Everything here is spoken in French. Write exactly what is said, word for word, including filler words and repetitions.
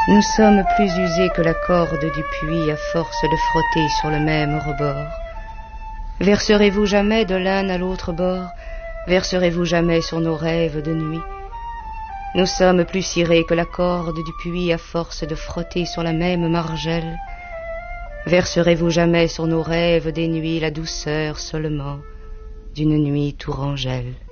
Nous sommes plus usés que la corde du puits à force de frotter sur le même rebord. Verserez-vous jamais de l'un à l'autre bord? Verserez-vous jamais sur nos rêves de nuit? Nous sommes plus cirés que la corde du puits à force de frotter sur la même margelle. Verserez-vous jamais sur nos rêves des nuits la douceur seulement d'une nuit tourangelle?